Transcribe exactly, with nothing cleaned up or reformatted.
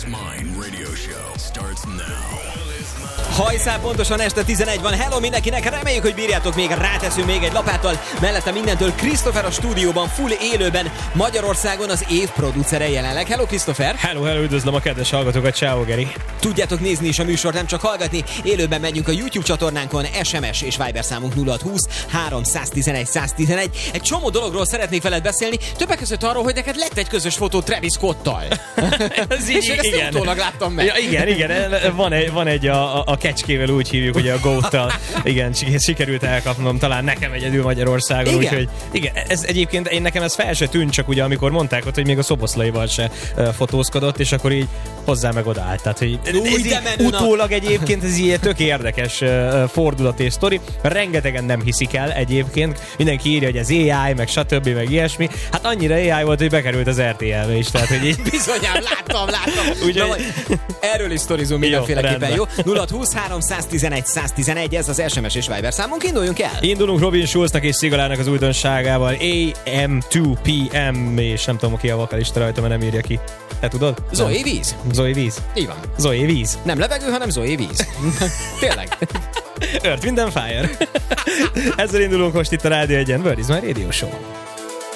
Mine Radio Show starts now. Hajszál, pontosan este tizenegy van. Hello mindenkinek, reméljük, hogy bírjátok még, ráteszünk még egy lapáttal. Mellette mindentől Christopher a stúdióban, full élőben, Magyarországon az év producere jelenleg. Hello Christopher! Hello, hello, üdvözlöm a kedves hallgatókat, ciao Geri! Tudjátok nézni is a műsort, nem csak hallgatni. Élőben megyünk a YouTube csatornánkon, es em es és Viber számunk nulla hat húsz háromszáztizenegy száztizenegy. Egy csomó dologról szeretnék veled beszélni, többek között arról, hogy neked lett egy közös fotó Travis Scottal. Ez és én ezt igen. utólag láttam meg. Ja, igen, igen, van egy, van egy a, a kecskével úgy hívjuk, ugye a Goat-tal. Igen, sikerült elkapnom, talán nekem egyedül Magyarországon, igen. Úgyhogy igen, ez egyébként én nekem ez fel se tűnt, csak ugye amikor mondták ott, hogy még a Szoboszlaival se uh, fotózkodott, és akkor így hozzá meg odaállt. Tehát, hogy Új, ez így, utólag egyébként ez ilyen tök érdekes uh, fordulat és sztori. Rengetegen nem hiszik el egyébként. Mindenki írja, hogy ez á i, meg stb. Meg ilyesmi. Hát annyira á i volt, hogy bekerült az er té el-be is. Tehát, hogy így... Bizonyám, láttam, láttam. Ugye... Na, erről is sztorizunk mindenféleképpen, jó? jó? nulla hat húsz háromszáztizenegy száztizenegy, ez az es em es és Viber számunk, induljunk el! Indulunk Robin Schulznak és Szigalának az újdonságával, á em kettő pé em, és nem tudom ki a vokalista rajta, mert nem írja ki. Te tudod? Zoe Víz. Zoe Víz. Így van. Zoe Víz. Nem levegő, hanem Zoe Víz. Tényleg. Earth, Wind and Fire. Ezzel indulunk most itt a Rádió egyen. Word is my Radio Show.